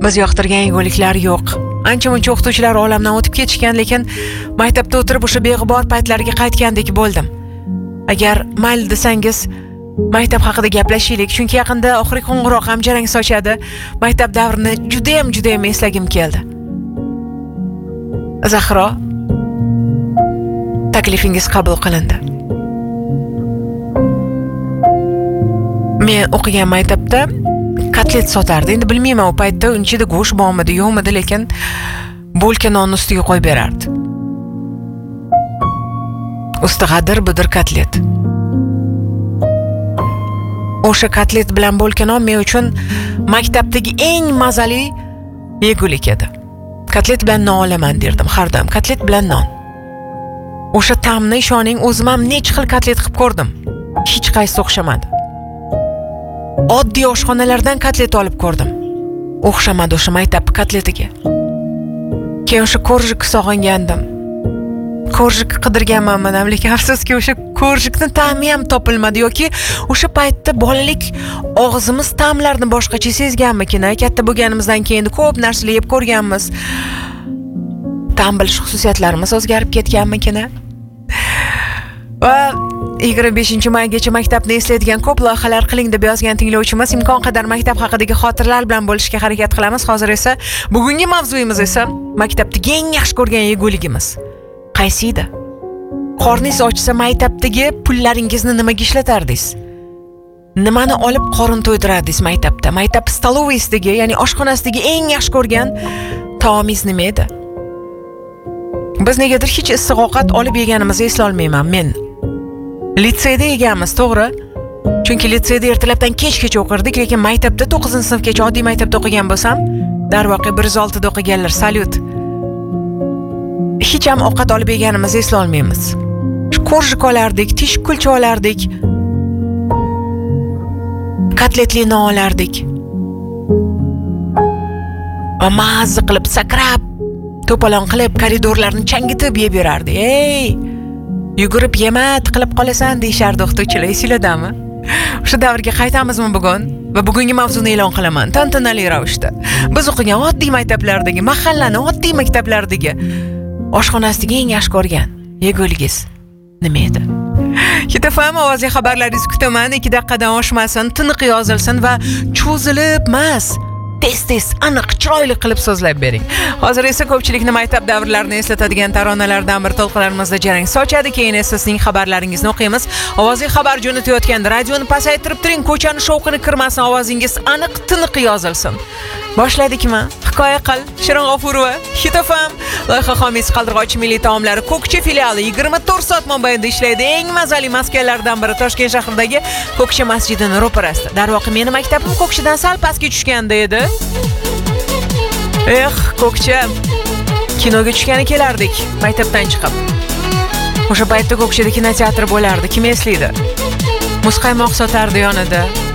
Biz yoqtirgan yeguliklar yo'q. Ancha-muncha o'qituvchilar olamdan o'tib ketishgan, lekin maktabda o'tirib o'sha beg'ubor paytlarga qaytgandek bo'ldim. Agar mayli desangiz, maktab haqida gaplashaylik, chunki yaqinda oxirgi qo'ng'iroq ham jarang sochadi. Maktab davrini juda ham eslagim keldi. Zahro, taklifingiz qabul qilindi. Men o'qigan maktabda kotlet sotardi. Endi bilmayman, u paytda unchida go'sht bormidi, yo'qmidi, lekin bo'lka nonni ustiga qo'yib berardi. Usti g'adir-budir kotlet. O'sha kotlet bilan bo'lka non men uchun maktabdagi eng mazali yegulik edi. Kotlet bilan non olaman derdim har doim. Kotlet bilan non. O'sha ta'mni ishoning, o'zim ham necha xil kotlet qilib ko'rdim. Hech qaysi o'xshamadi. Oddiy oshxonalardan kotlet olib ko'rdim. O'xshamadi o'sha maktab kotletiga. Keyin o'sha korjik sog'ingandim. Korjik qidirganman, lekin afsuski o'sha korjikning ta'mi ham topilmadi yoki o'sha paytda bolalik og'zimiz ta'mlarini boshqacha sezganmikin. Katta bo'lganimizdan keyin ko'p narsalar yeb ko'rganmiz. Ta'm bilish xususiyatlarimiz o'zgarib ketganmikin. Va 25-maygacha maktabni eslaydigan ko'p loyihalar qiling deb yozgan tinglovchimiz, imkon qadar maktab haqidagi xotiralar bilan bo'lishga harakat qilamiz. Hozir esa bugungi mavzuyimiz esa maktabdagi eng yaxshi ko'rgan yeguligimiz qaysi edi? Qorningiz ochsa maktabdagi pullaringizni nimaga ishlatardingiz? Nimani olib qorin to'ydirardingiz maktabda? Maktab stolovoysidagi, ya'ni oshxonasidagi eng yaxshi ko'rgan taomingiz nima edi? Biz negadir hech issiq ovqat olib yeganimizni eslay olmayman men. Litseyda yeganmiz, to'g'ri? Chunki litseyda ertalabdan kechgacha o'qirdik, lekin maktabda 9-sinfgacha oddiy maktabda o'qigan bo'lsam, darvoqe 106 da o'qiganlar, salyut. Hech ham ovqat olib yeganimizni eslay olmaymiz. Korjik olardik, tish kulcha olardik. Kotletli non olardik. Va mazza qilib sakrab, to'polon qilib koridorlarni changitib yeb berardi. Ey! Yugurib yema, tiqilib qolasan deyishardi o'qituvchilar. Esinglardami? O'sha davrga qaytamizmi bugun? Va bugungi mavzuni e'lon qilaman tantanali ravishda. Biz o'qigan oddiy maktablardagi, mahallani oddiy maktablardagi oshxonasidagi eng yaxshi ko'rgan yeguligingiz nima edi? Kitafam ovozli xabarlaringizni kutaman. 2 daqiqadan oshmasin, tiniq yozilsin va cho'zilib emas, tez aniq chiroyli qilib so'zlab bering. Hozir esa ko'pchilikni maktab davrlarini eslatadigan taronalardan bir to'lqinlarimizda jarang sochadi. Keyin esa sizning xabarlaringizni o'qiymiz. Ovozli xabar jo'natayotganda radioni pasaytirib turing, ko'chani shovqini kirmasin, ovozingiz aniq tiniq yozilsin. Boshladikmi? Hikoya qil, Shirin G'ofurova, Hitofam, loyiha homiysi qaldirg'och milliy taomlari Ko'kcha filiali 24 soat mobaynida ishlaydi. Eng mazali maskanlardan biri Toshkent shahridagi Ko'kcha masjidining ro'parasida. Darvoqe meni maktabim Ko'kchadan sal pastga tushganda edi. Ko'kcha. Kinoga tushgani kelardik maktabdan chiqib. O'sha paytda Ko'kchada kinoteatr bo'lardi. Kim eslaydi? Muzqaymoq sotardi yonida.